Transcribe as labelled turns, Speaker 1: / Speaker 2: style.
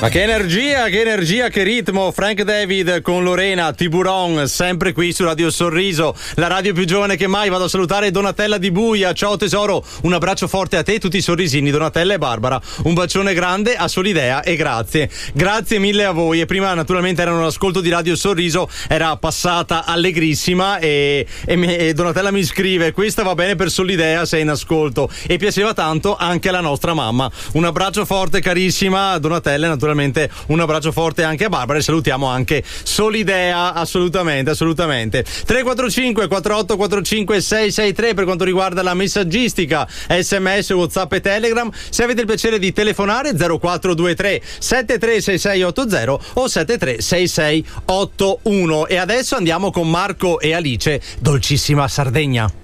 Speaker 1: Ma che energia, che ritmo. Frank David con Lorena, Tiburon, sempre qui su Radio Sorriso, la radio più giovane che mai. Vado a salutare Donatella di Buia. Ciao tesoro, un abbraccio forte a te e tutti i sorrisini, Donatella e Barbara. Un bacione grande a Solidea e grazie. Grazie mille a voi. E prima naturalmente erano all'ascolto di Radio Sorriso, era passata allegrissima e Donatella mi scrive: questa va bene per Solidea, sei in ascolto. E piaceva tanto anche alla nostra mamma. Un abbraccio forte carissima Donatella, naturalmente un abbraccio forte anche a Barbara e salutiamo anche Solidea, assolutamente. 345 4845 663 per quanto riguarda la messaggistica, SMS, WhatsApp e Telegram. Se avete il piacere di telefonare 0423 736680 o 736681. E adesso andiamo con Marco e Alice, Dolcissima Sardegna.